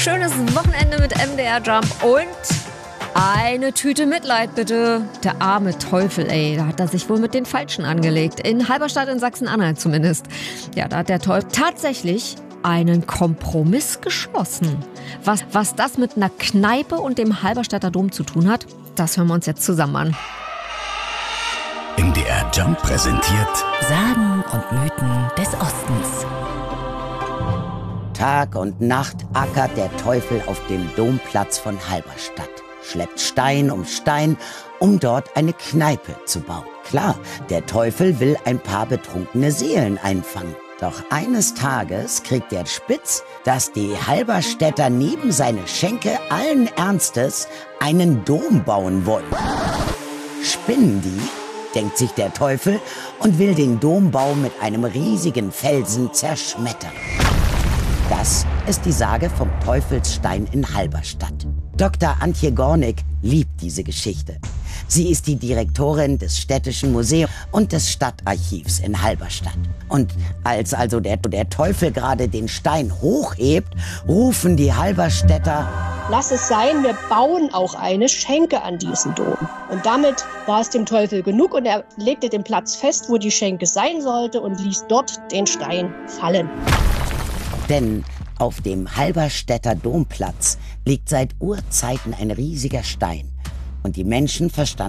schönes Wochenende mit MDR Jump und eine Tüte Mitleid bitte. Der arme Teufel, ey, da hat er sich wohl mit den Falschen angelegt. In Halberstadt in Sachsen-Anhalt zumindest. Ja, da hat der Teufel tatsächlich einen Kompromiss geschlossen. Was das mit einer Kneipe und dem Halberstadter Dom zu tun hat, das hören wir uns jetzt zusammen an. MDR Jump präsentiert Sagen und Mythen des Ostens. Tag und Nacht ackert der Teufel auf dem Domplatz von Halberstadt, schleppt Stein um Stein, um dort eine Kneipe zu bauen. Klar, der Teufel will ein paar betrunkene Seelen einfangen. Doch eines Tages kriegt er spitz, dass die Halberstädter neben seine Schenke allen Ernstes einen Dom bauen wollen. Spinnen die, denkt sich der Teufel und will den Dombau mit einem riesigen Felsen zerschmettern. Das ist die Sage vom Teufelsstein in Halberstadt. Dr. Antje Gornick liebt diese Geschichte. Sie ist die Direktorin des Städtischen Museums und des Stadtarchivs in Halberstadt. Und als also der Teufel gerade den Stein hochhebt, rufen die Halberstädter: Lass es sein, wir bauen auch eine Schenke an diesen Dom. Und damit war es dem Teufel genug und er legte den Platz fest, wo die Schenke sein sollte und ließ dort den Stein fallen. Denn auf dem Halberstädter Domplatz liegt seit Urzeiten ein riesiger Stein. Und die Menschen verstanden